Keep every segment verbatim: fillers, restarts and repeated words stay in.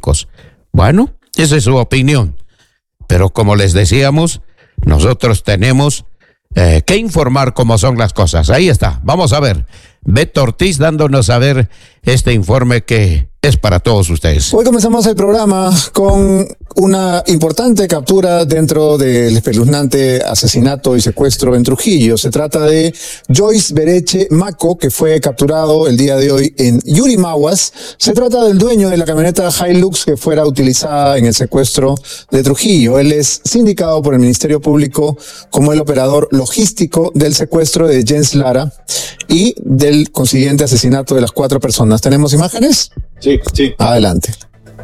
políticos. Bueno, esa es su opinión. Pero como les decíamos, nosotros tenemos eh, que informar cómo son las cosas. Ahí está, vamos a ver. Beto Ortiz dándonos a ver este informe que es para todos ustedes. Hoy comenzamos el programa con una importante captura dentro del espeluznante asesinato y secuestro en Trujillo. Se trata de Joyce Bereche Maco, que fue capturado el día de hoy en Yurimaguas. Se trata del dueño de la camioneta Hilux que fuera utilizada en el secuestro de Trujillo. Él es sindicado por el Ministerio Público como el operador logístico del secuestro de Jens Lara y del consiguiente asesinato de las cuatro personas. ¿Tenemos imágenes? Sí, sí. Adelante.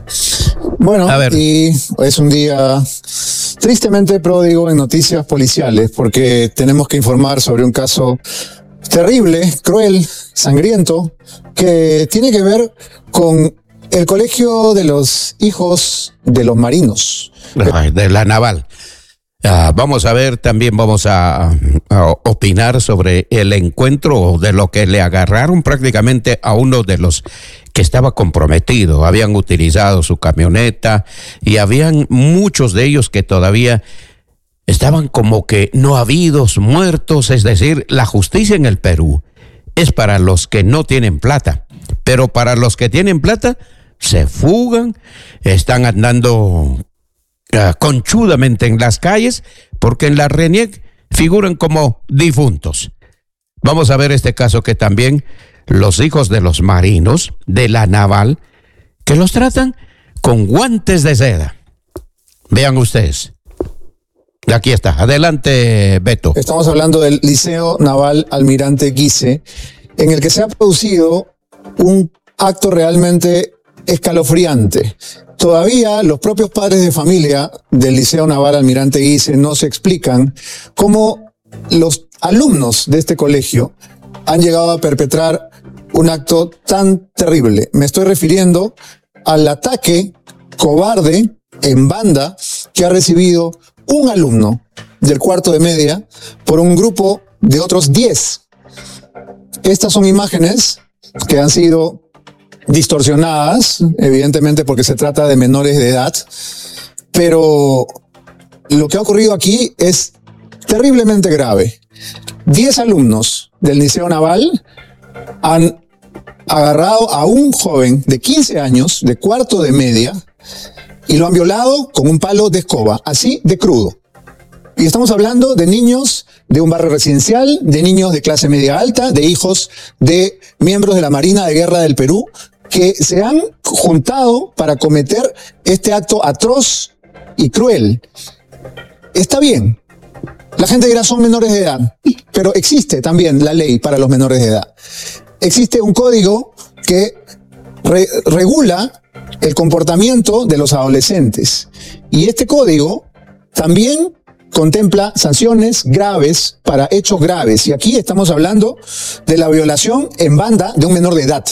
Bueno, a ver. Y es un día tristemente pródigo en noticias policiales porque tenemos que informar sobre un caso terrible, cruel, sangriento, que tiene que ver con el colegio de los hijos de los marinos. De la naval. Uh, vamos a ver, también vamos a, a opinar sobre el encuentro de lo que le agarraron prácticamente a uno de los que estaba comprometido. Habían utilizado su camioneta y habían muchos de ellos que todavía estaban como que no habidos, muertos. Es decir, la justicia en el Perú es para los que no tienen plata, pero para los que tienen plata se fugan, están andando Uh, conchudamente en las calles, porque en la RENIEC figuran como difuntos. Vamos a ver este caso que también los hijos de los marinos de la naval, que los tratan con guantes de seda. Vean ustedes. Aquí está. Adelante, Beto. Estamos hablando del Liceo Naval Almirante Guise, en el que se ha producido un acto realmente escalofriante. Todavía los propios padres de familia del Liceo Naval Almirante Guise no se explican cómo los alumnos de este colegio han llegado a perpetrar un acto tan terrible. Me estoy refiriendo al ataque cobarde en banda que ha recibido un alumno del cuarto de media por un grupo de otros diez. Estas son imágenes que han sido distorsionadas, evidentemente porque se trata de menores de edad, pero lo que ha ocurrido aquí es terriblemente grave. Diez alumnos del Liceo Naval han agarrado a un joven de quince años, de cuarto de media, y lo han violado con un palo de escoba, así de crudo. Y estamos hablando de niños de un barrio residencial, de niños de clase media alta, de hijos de miembros de la Marina de Guerra del Perú, que se han juntado para cometer este acto atroz y cruel. Está bien. La gente dirá son menores de edad, pero existe también la ley para los menores de edad. Existe un código que re- regula el comportamiento de los adolescentes. Y este código también contempla sanciones graves para hechos graves. Y aquí estamos hablando de la violación en banda de un menor de edad,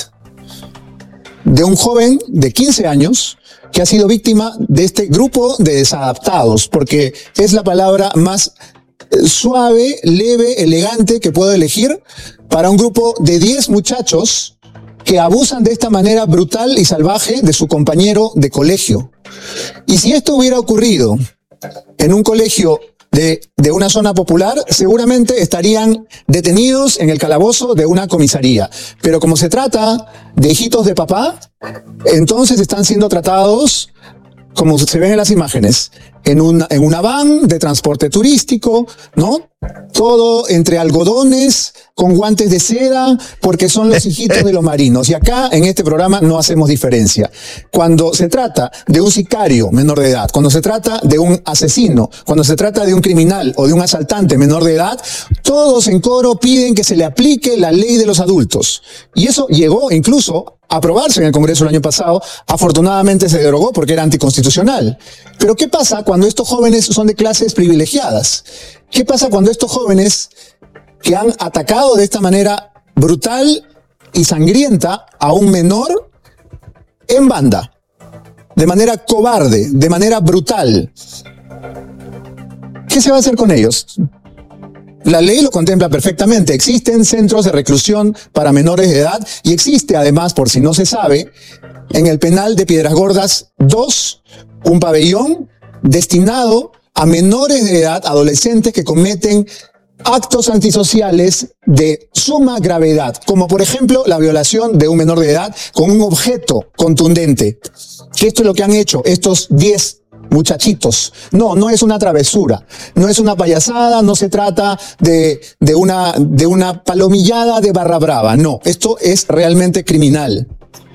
de un joven de quince años que ha sido víctima de este grupo de desadaptados, porque es la palabra más suave, leve, elegante que puedo elegir para un grupo de diez muchachos que abusan de esta manera brutal y salvaje de su compañero de colegio. Y si esto hubiera ocurrido en un colegio de, de una zona popular, seguramente estarían detenidos en el calabozo de una comisaría. Pero como se trata de hijitos de papá, entonces están siendo tratados, como se ven en las imágenes, en una, en una van de transporte turístico, ¿no? Todo entre algodones, con guantes de seda, porque son los hijitos de los marinos. Y acá, en este programa, no hacemos diferencia. Cuando se trata de un sicario menor de edad, cuando se trata de un asesino, cuando se trata de un criminal o de un asaltante menor de edad, todos en coro piden que se le aplique la ley de los adultos. Y eso llegó incluso a aprobarse en el Congreso el año pasado. Afortunadamente se derogó porque era anticonstitucional. Pero ¿qué pasa cuando estos jóvenes son de clases privilegiadas? ¿Qué pasa cuando estos jóvenes que han atacado de esta manera brutal y sangrienta a un menor en banda, de manera cobarde, de manera brutal? ¿Qué se va a hacer con ellos? La ley lo contempla perfectamente. Existen centros de reclusión para menores de edad y existe además, por si no se sabe, en el penal de Piedras Gordas dos, un pabellón destinado a menores de edad, adolescentes que cometen actos antisociales de suma gravedad, como por ejemplo la violación de un menor de edad con un objeto contundente. Que esto es lo que han hecho estos diez muchachitos. No, no es una travesura, no es una payasada, no se trata de, de, una, de una palomillada de barra brava, no, esto es realmente criminal.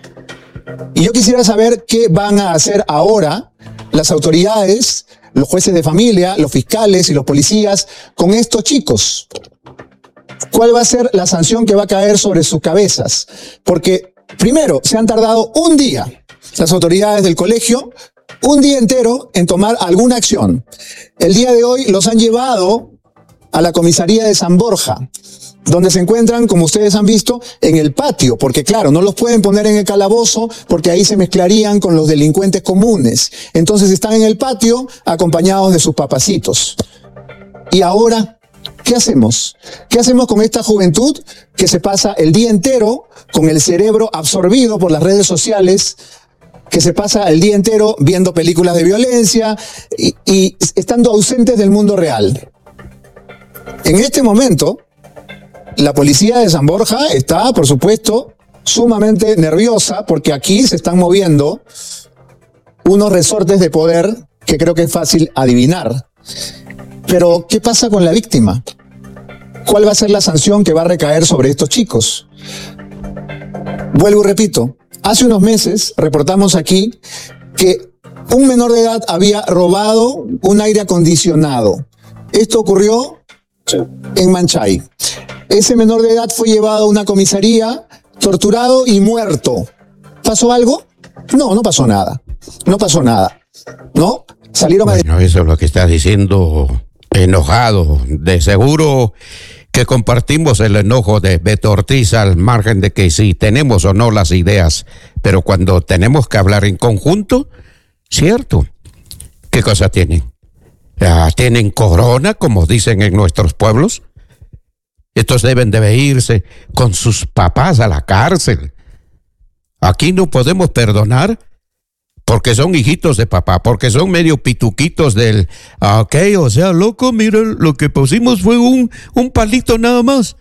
Y yo quisiera saber qué van a hacer ahora las autoridades, los jueces de familia, los fiscales y los policías con estos chicos. ¿Cuál va a ser la sanción que va a caer sobre sus cabezas? Porque, primero, se han tardado un día las autoridades del colegio, un día entero en tomar alguna acción. El día de hoy los han llevado a la comisaría de San Borja, donde se encuentran, como ustedes han visto, en el patio, porque claro, no los pueden poner en el calabozo porque ahí se mezclarían con los delincuentes comunes. Entonces están en el patio acompañados de sus papacitos. Y ahora, ¿qué hacemos? ¿Qué hacemos con esta juventud que se pasa el día entero con el cerebro absorbido por las redes sociales, que se pasa el día entero viendo películas de violencia y, y estando ausentes del mundo real? En este momento, la policía de San Borja está, por supuesto, sumamente nerviosa porque aquí se están moviendo unos resortes de poder que creo que es fácil adivinar. Pero, ¿qué pasa con la víctima? ¿Cuál va a ser la sanción que va a recaer sobre estos chicos? Vuelvo y repito, hace unos meses reportamos aquí que un menor de edad había robado un aire acondicionado. Esto ocurrió en Manchay. Ese menor de edad fue llevado a una comisaría, torturado y muerto. ¿Pasó algo? No, no pasó nada. No pasó nada. ¿No? Salieron a... Bueno, eso es lo que está diciendo, enojado. De seguro que compartimos el enojo de Beto Ortiz, al margen de que sí tenemos o no las ideas, pero cuando tenemos que hablar en conjunto, cierto. ¿Qué cosa tienen? Ah, ¿tienen corona, como dicen en nuestros pueblos? Estos deben de irse con sus papás a la cárcel. Aquí no podemos perdonar porque son hijitos de papá, porque son medio pituquitos del... Ok, o sea, loco, mira, lo que pusimos fue un, un palito nada más.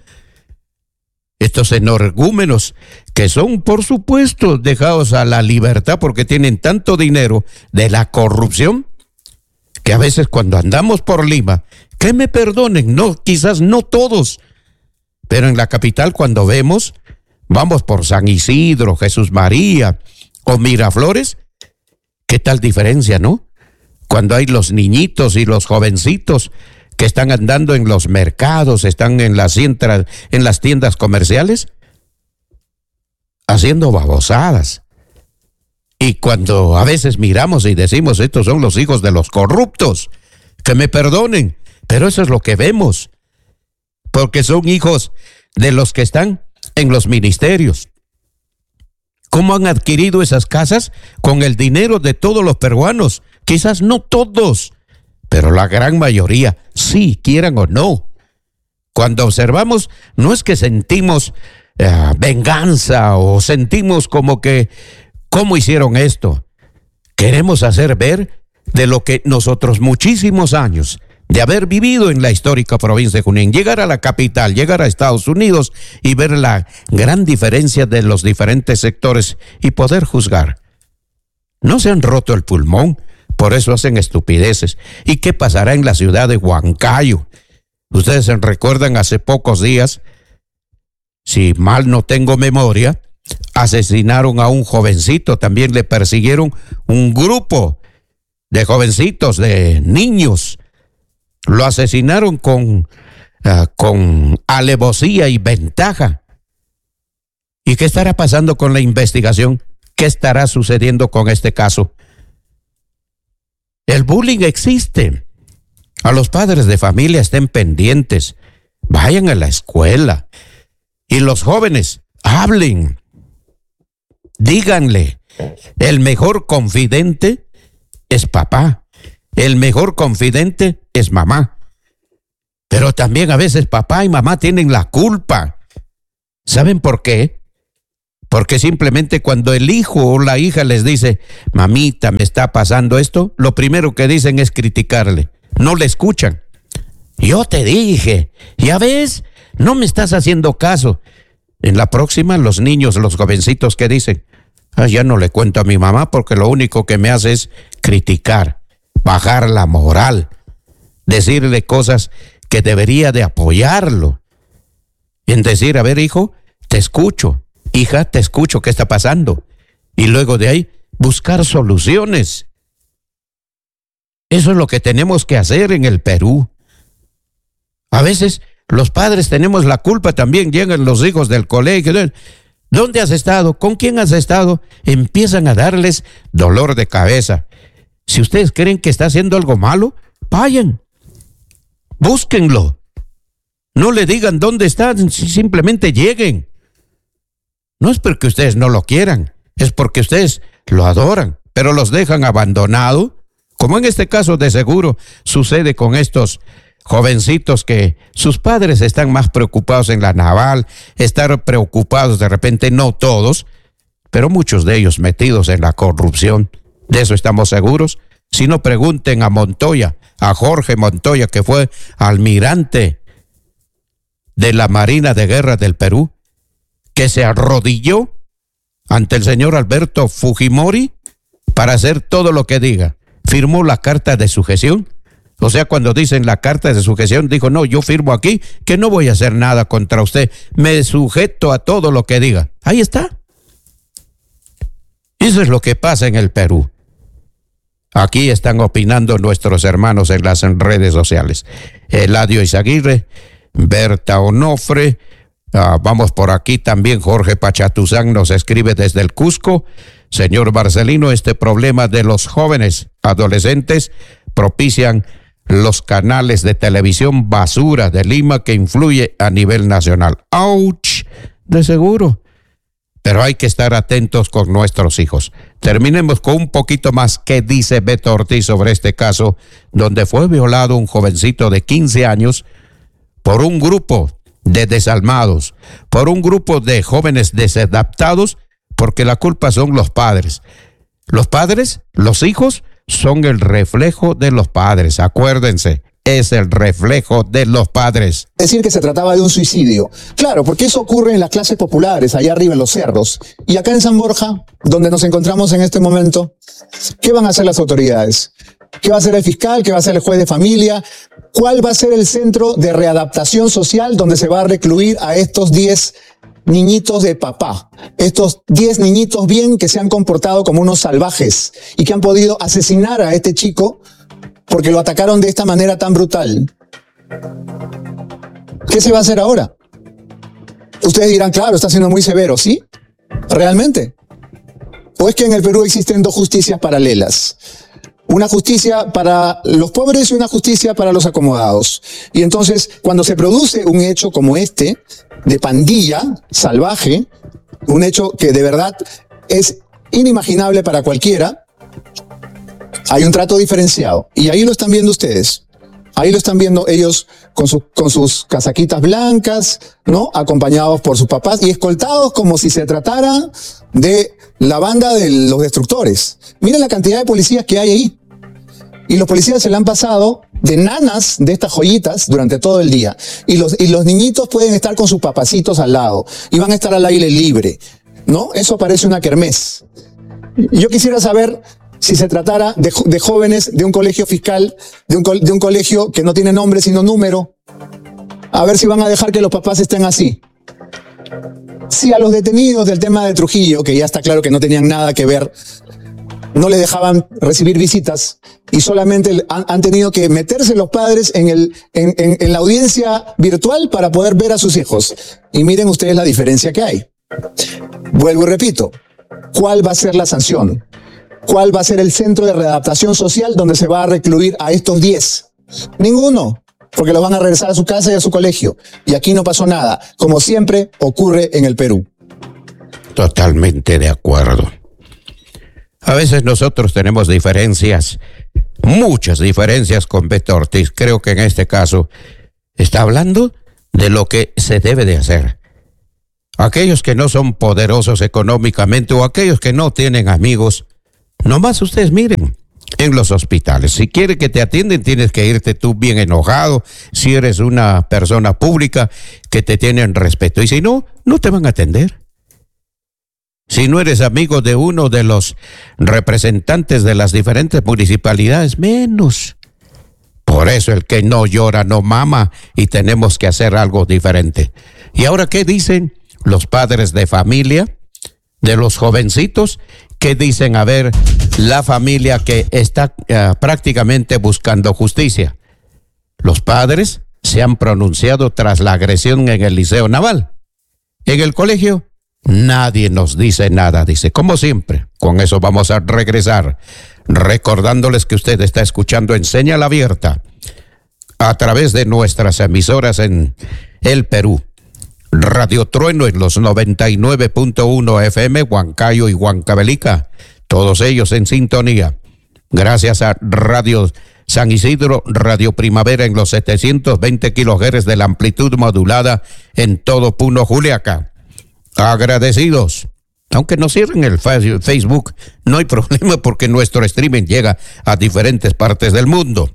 Estos energúmenos que son, por supuesto, dejados a la libertad porque tienen tanto dinero de la corrupción, que a veces cuando andamos por Lima, que me perdonen, no, quizás no todos, pero en la capital cuando vemos, vamos por San Isidro, Jesús María o Miraflores, ¿qué tal diferencia, no? Cuando hay los niñitos y los jovencitos que están andando en los mercados, están en las, en las tiendas comerciales, haciendo babosadas. Y cuando a veces miramos y decimos, estos son los hijos de los corruptos, que me perdonen, pero eso es lo que vemos, porque son hijos de los que están en los ministerios. ¿Cómo han adquirido esas casas? Con el dinero de todos los peruanos. Quizás no todos, pero la gran mayoría, sí, quieran o no. Cuando observamos, no es que sentimos eh, venganza o sentimos como que, ¿cómo hicieron esto? Queremos hacer ver de lo que nosotros muchísimos años de haber vivido en la histórica provincia de Junín, llegar a la capital, llegar a Estados Unidos y ver la gran diferencia de los diferentes sectores y poder juzgar. No se han roto el pulmón, por eso hacen estupideces. ¿Y qué pasará en la ciudad de Huancayo? Ustedes se recuerdan hace pocos días, si mal no tengo memoria, asesinaron a un jovencito, también le persiguieron un grupo de jovencitos, de niños. Lo asesinaron con, uh, con alevosía y ventaja. ¿Y qué estará pasando con la investigación? ¿Qué estará sucediendo con este caso? El bullying existe. A los padres de familia estén pendientes. Vayan a la escuela. Y los jóvenes, hablen. Díganle, el mejor confidente es papá. El mejor confidente es mamá. Pero también a veces papá y mamá tienen la culpa. ¿Saben por qué? Porque simplemente cuando el hijo o la hija les dice, mamita, me está pasando esto, lo primero que dicen es criticarle. No le escuchan. Yo te dije, ya ves, no me estás haciendo caso. En la próxima, los niños, los jovencitos que dicen, ah, ya no le cuento a mi mamá porque lo único que me hace es criticar, bajar la moral, decirle cosas que debería de apoyarlo. En decir, a ver, hijo, te escucho, hija, te escucho, ¿qué está pasando? Y luego de ahí, buscar soluciones. Eso es lo que tenemos que hacer en el Perú. A veces los padres tenemos la culpa también, llegan los hijos del colegio. ¿Dónde has estado? ¿Con quién has estado? Empiezan a darles dolor de cabeza. Si ustedes creen que está haciendo algo malo, vayan, búsquenlo. No le digan dónde está, simplemente lleguen. No es porque ustedes no lo quieran, es porque ustedes lo adoran, pero los dejan abandonado, como en este caso de seguro sucede con estos jovencitos que sus padres están más preocupados en la naval, están preocupados de repente, no todos, pero muchos de ellos metidos en la corrupción. De eso estamos seguros. Si no, pregunten a Montoya, a Jorge Montoya, que fue almirante de la Marina de Guerra del Perú, que se arrodilló ante el señor Alberto Fujimori para hacer todo lo que diga. Firmó la carta de sujeción. O sea, cuando dicen la carta de sujeción, dijo, no, yo firmo aquí que no voy a hacer nada contra usted. Me sujeto a todo lo que diga. Ahí está. Eso es lo que pasa en el Perú. Aquí están opinando nuestros hermanos en las redes sociales. Eladio Izaguirre, Berta Onofre, uh, vamos por aquí también, Jorge Pachatuzán nos escribe desde el Cusco. Señor Marcelino, este problema de los jóvenes adolescentes propician los canales de televisión basura de Lima que influye a nivel nacional. ¡Auch! De seguro. Pero hay que estar atentos con nuestros hijos. Terminemos con un poquito más que dice Beto Ortiz sobre este caso, donde fue violado un jovencito de quince años por un grupo de desalmados, por un grupo de jóvenes desadaptados, porque la culpa son los padres. Los padres, los hijos, son el reflejo de los padres, acuérdense, es el reflejo de los padres. Decir que se trataba de un suicidio. Claro, porque eso ocurre en las clases populares, allá arriba en los cerros. Y acá en San Borja, donde nos encontramos en este momento, ¿qué van a hacer las autoridades? ¿Qué va a hacer el fiscal? ¿Qué va a hacer el juez de familia? ¿Cuál va a ser el centro de readaptación social donde se va a recluir a estos diez niñitos de papá? Estos diez niñitos bien que se han comportado como unos salvajes y que han podido asesinar a este chico porque lo atacaron de esta manera tan brutal. ¿Qué se va a hacer ahora? Ustedes dirán, claro, está siendo muy severo, ¿sí? ¿Realmente? ¿O es que en el Perú existen dos justicias paralelas? Una justicia para los pobres y una justicia para los acomodados. Y entonces, cuando se produce un hecho como este, de pandilla salvaje, un hecho que de verdad es inimaginable para cualquiera, hay un trato diferenciado. Y ahí lo están viendo ustedes. Ahí lo están viendo ellos con, su, con sus casaquitas blancas, ¿no? Acompañados por sus papás y escoltados como si se tratara de la banda de los destructores. Miren la cantidad de policías que hay ahí. Y los policías se la han pasado de nanas de estas joyitas durante todo el día. Y los, y los niñitos pueden estar con sus papacitos al lado. Y van a estar al aire libre, ¿no? Eso parece una kermés. Yo quisiera saber si se tratara de, de jóvenes de un colegio fiscal, de un, de un colegio que no tiene nombre sino número. A ver si van a dejar que los papás estén así. Si a los detenidos del tema de Trujillo, que ya está claro que no tenían nada que ver, no le dejaban recibir visitas y solamente han, han tenido que meterse los padres en, el, en, en, en la audiencia virtual para poder ver a sus hijos. Y miren ustedes la diferencia que hay. Vuelvo y repito, ¿cuál va a ser la sanción? ¿Cuál va a ser el centro de readaptación social donde se va a recluir a estos diez? Ninguno, porque los van a regresar a su casa y a su colegio. Y aquí no pasó nada, como siempre ocurre en el Perú. Totalmente de acuerdo. A veces nosotros tenemos diferencias, muchas diferencias con Beto Ortiz. Creo que en este caso está hablando de lo que se debe de hacer. Aquellos que no son poderosos económicamente o aquellos que no tienen amigos, nomás ustedes miren en los hospitales. Si quiere que te atienden, tienes que irte tú bien enojado. Si eres una persona pública, que te tienen respeto. Y si no, no te van a atender. Si no eres amigo de uno de los representantes de las diferentes municipalidades, menos. Por eso el que no llora no mama y tenemos que hacer algo diferente. ¿Y ahora qué dicen los padres de familia, de los jovencitos? ¿Qué dicen? A ver, la familia que está uh, prácticamente buscando justicia. Los padres se han pronunciado tras la agresión en el Liceo Naval. En el colegio, nadie nos dice nada, dice, como siempre. Con eso vamos a regresar, recordándoles que usted está escuchando en señal abierta a través de nuestras emisoras en el Perú. Radio Trueno en los noventa y nueve punto uno F M, Huancayo y Huancavelica, todos ellos en sintonía. Gracias a Radio San Isidro, Radio Primavera en los setecientos veinte kilohertz de la amplitud modulada en todo Puno, Juliaca. Agradecidos. Aunque nos cierren el Facebook, no hay problema porque nuestro streaming llega a diferentes partes del mundo.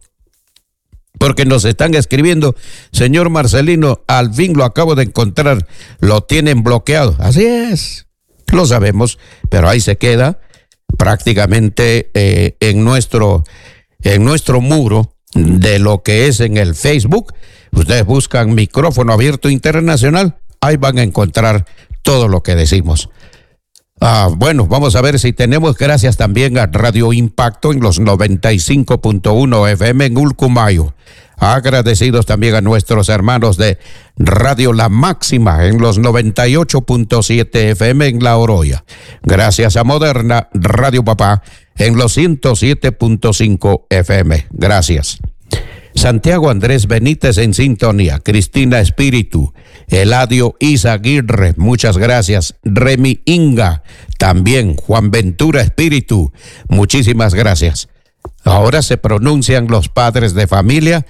Porque nos están escribiendo, señor Marcelino, al fin lo acabo de encontrar, lo tienen bloqueado. Así es, lo sabemos, pero ahí se queda prácticamente eh, en nuestro, en nuestro muro de lo que es en el Facebook. Ustedes buscan Micrófono Abierto Internacional, ahí van a encontrar todo lo que decimos. Ah, bueno, vamos a ver si tenemos, gracias también a Radio Impacto en los noventa y cinco punto uno F M en Ulcumayo. Agradecidos también a nuestros hermanos de Radio La Máxima en los noventa y ocho punto siete F M en La Oroya. Gracias a Moderna Radio Papá en los ciento siete punto cinco F M. Gracias. Santiago Andrés Benítez en sintonía, Cristina Espíritu, Eladio Izaguirre, muchas gracias, Remy Inga, también Juan Ventura Espíritu, muchísimas gracias. Ahora se pronuncian los padres de familia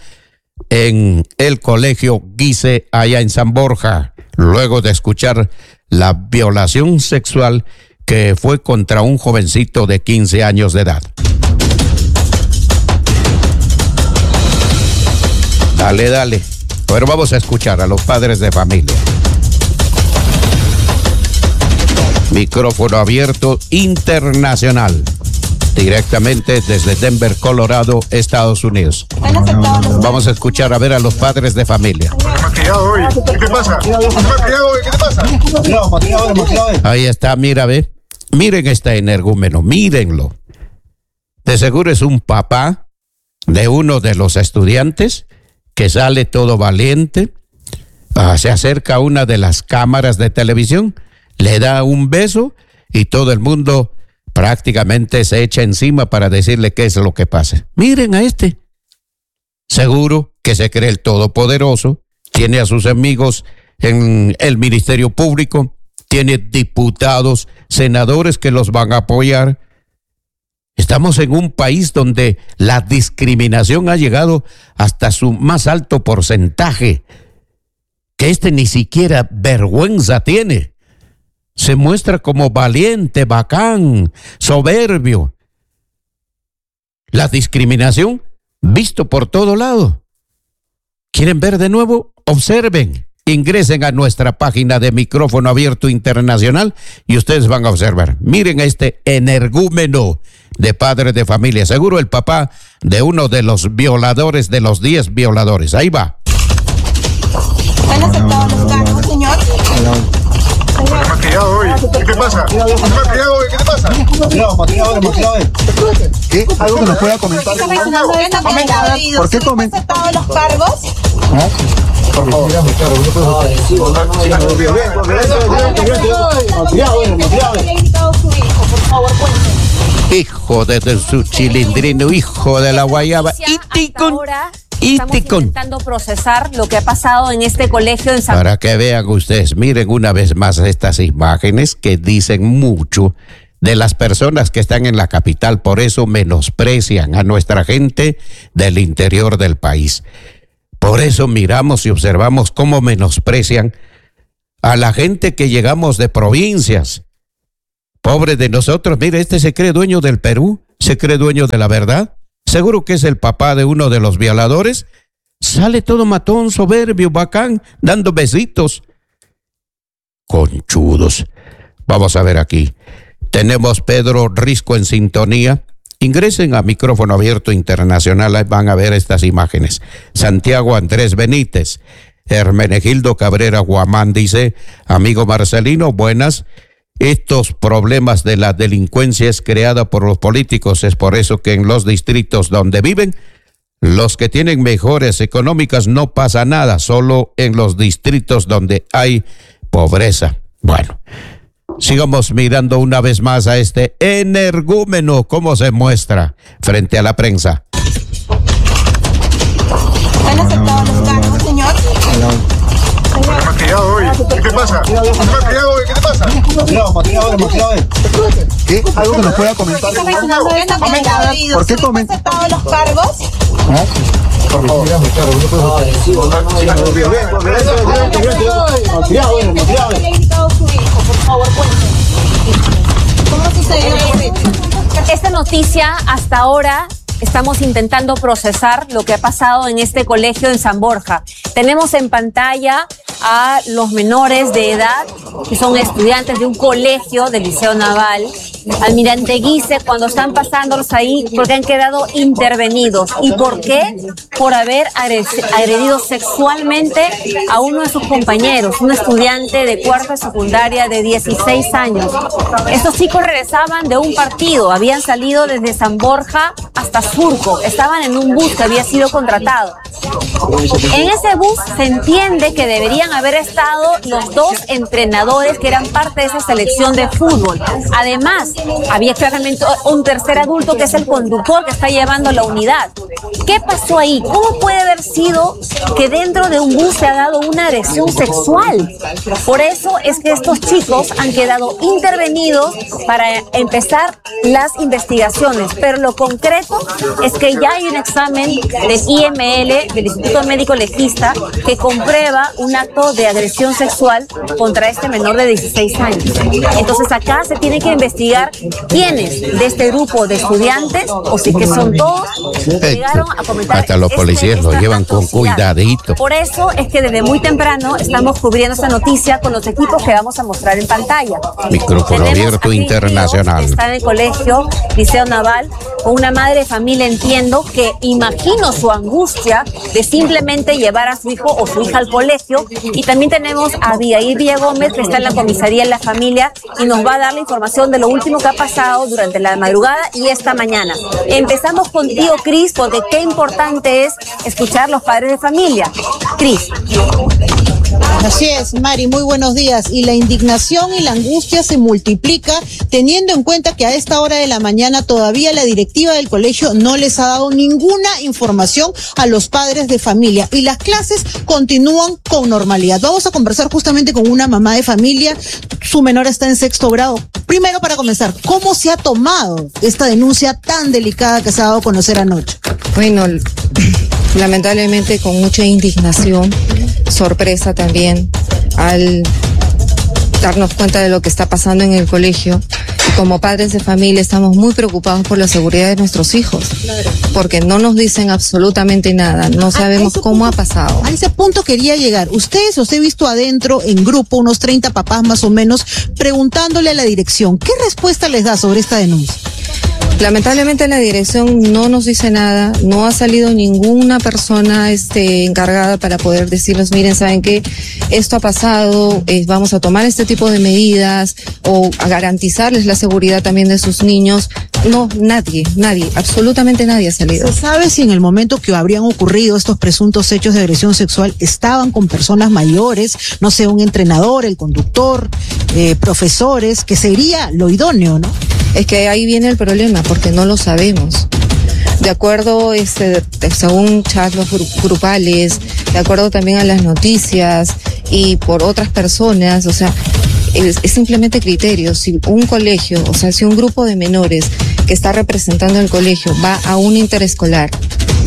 en el colegio Guise allá en San Borja, luego de escuchar la violación sexual que fue contra un jovencito de quince años de edad. Dale, dale. Pero vamos a escuchar a los padres de familia. Micrófono Abierto Internacional. Directamente desde Denver, Colorado, Estados Unidos. Vamos a escuchar a ver a los padres de familia. ¿Qué te pasa? ¿Qué te pasa? Ahí está, mira, ve. Miren este energúmeno, mírenlo. De seguro es un papá de uno de los estudiantes que sale todo valiente, uh, se acerca a una de las cámaras de televisión, le da un beso y todo el mundo prácticamente se echa encima para decirle qué es lo que pasa. Miren a este, seguro que se cree el todopoderoso, tiene a sus amigos en el Ministerio Público, tiene diputados, senadores que los van a apoyar. Estamos en un país donde la discriminación ha llegado hasta su más alto porcentaje, que este ni siquiera vergüenza tiene. Se muestra como valiente, bacán, soberbio. La discriminación visto por todo lado. ¿Quieren ver de nuevo? Observen. Ingresen a nuestra página de Micrófono Abierto Internacional y ustedes van a observar. Miren a este energúmeno de padre de familia. Seguro el papá de uno de los violadores, de los diez violadores. Ahí va. ¿Han aceptado los cargos, señor? Maquillado hoy. ¿Qué pasa? Maquillado hoy. ¿Qué te pasa? Maquillado, maquillado, maquillado. ¿Qué? ¿Algo que nos pueda comentar? ¿Por qué comenta? ¿Han aceptado los cargos? ¿Ah? Por favor. Hijo de, de su chilindrino, hijo de la guayaba. Y ahora estamos intentando procesar lo que ha pasado en este colegio en San... Para que vean ustedes, miren una vez más estas imágenes que dicen mucho de las personas que están en la capital, por eso menosprecian a nuestra gente del interior del país. Por eso miramos y observamos cómo menosprecian a la gente que llegamos de provincias. Pobre de nosotros, mire, este se cree dueño del Perú, se cree dueño de la verdad. Seguro que es el papá de uno de los violadores. Sale todo matón, soberbio, bacán, dando besitos. Conchudos. Vamos a ver aquí. Tenemos Pedro Risco en sintonía. Ingresen a Micrófono Abierto Internacional, ahí van a ver estas imágenes. Santiago Andrés Benítez, Hermenegildo Cabrera Guamán dice: amigo Marcelino, buenas. Estos problemas de la delincuencia es creada por los políticos, es por eso que en los distritos donde viven, los que tienen mejores económicas no pasa nada, solo en los distritos donde hay pobreza. Bueno, sigamos mirando una vez más a este energúmeno, cómo se muestra frente a la prensa. ¿Han aceptado los cargos, señor? Maquillado hoy. ¿Qué te pasa? Maquillado hoy. ¿Qué te pasa? Maquillado, maquillado, maquillado. ¿Qué? ¿Algo que nos pueda comentar? ¿Por qué comen? ¿Han aceptado los cargos? Por favor. ¿Cómo sucedió? Esta noticia hasta ahora estamos intentando procesar lo que ha pasado en este colegio en San Borja. Tenemos en pantalla a los menores de edad que son estudiantes de un colegio del Liceo Naval, Almirante Guise, cuando están pasándolos ahí porque han quedado intervenidos. ¿Y por qué? Por haber agredido sexualmente a uno de sus compañeros, un estudiante de cuarta de secundaria de dieciséis años. Estos chicos regresaban de un partido, habían salido desde San Borja hasta Surco, estaban en un bus que había sido contratado. En ese bus se entiende que deberían haber estado los dos entrenadores que eran parte de esa selección de fútbol. Además, había claramente un tercer adulto que es el conductor que está llevando la unidad. ¿Qué pasó ahí? ¿Cómo puede haber sido que dentro de un bus se ha dado una agresión sexual? Por eso es que estos chicos han quedado intervenidos para empezar las investigaciones. Pero lo concreto es que ya hay un examen del I M L, del Instituto Médico Legista, que comprueba un acto de agresión sexual contra este menor de dieciséis años. Entonces acá se tiene que investigar quiénes de este grupo de estudiantes, o si que son todos, llegaron a comentar. Hasta los policías lo llevan con cuidadito. Por eso es que desde muy temprano estamos cubriendo esta noticia con los equipos que vamos a mostrar en pantalla. Micrófono Abierto Internacional. Está en el colegio Liceo Naval con una madre de familia, entiendo que imagino su angustia de simplemente llevar a su hijo o su hija al colegio. Y también tenemos a Abigail Villa Gómez, que está en la comisaría de la familia y nos va a dar la información de lo último que ha pasado durante la madrugada y esta mañana. Empezamos contigo, Cris, porque qué importante es escuchar los padres de familia. Cris. Así es, Mari, muy buenos días. Y la indignación y la angustia se multiplica teniendo en cuenta que a esta hora de la mañana todavía la directiva del colegio no les ha dado ninguna información a los padres de familia y las clases continúan con normalidad. Vamos a conversar justamente con una mamá de familia, su menor está en sexto grado. Primero, para comenzar, ¿cómo se ha tomado esta denuncia tan delicada que se ha dado a conocer anoche? Bueno, lamentablemente con mucha indignación, sorpresa también al darnos cuenta de lo que está pasando en el colegio. Y como padres de familia estamos muy preocupados por la seguridad de nuestros hijos, claro, porque no nos dicen absolutamente nada, no sabemos cómo punto, ha pasado. A ese punto quería llegar. Ustedes los he visto adentro en grupo, unos treinta papás más o menos, preguntándole a la dirección. ¿Qué respuesta les da sobre esta denuncia? Lamentablemente la dirección no nos dice nada, no ha salido ninguna persona este, encargada para poder decirnos, miren, ¿saben qué? Esto ha pasado, eh, vamos a tomar este tipo de medidas o a garantizarles la seguridad también de sus niños. No, nadie, nadie, absolutamente nadie ha salido. ¿Se sabe si en el momento que habrían ocurrido estos presuntos hechos de agresión sexual estaban con personas mayores, no sé, un entrenador, el conductor, eh, profesores, que sería lo idóneo, ¿no? Es que ahí viene el problema, porque no lo sabemos. De acuerdo, este, según chats grupales, de acuerdo también a las noticias y por otras personas, o sea, es, es simplemente criterio. Si un colegio, o sea, si un grupo de menores que está representando el colegio va a un interescolar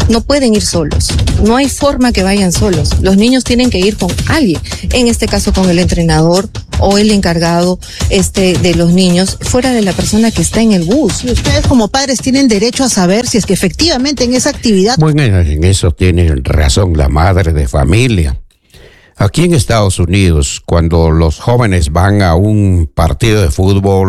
no pueden ir solos. No hay forma que vayan solos. Los niños tienen que ir con alguien. En este caso con el entrenador o el encargado este, de los niños, fuera de la persona que está en el bus. Y ustedes como padres tienen derecho a saber si es que efectivamente en esa actividad... Bueno, en eso tiene razón la madre de familia. Aquí en Estados Unidos, cuando los jóvenes van a un partido de fútbol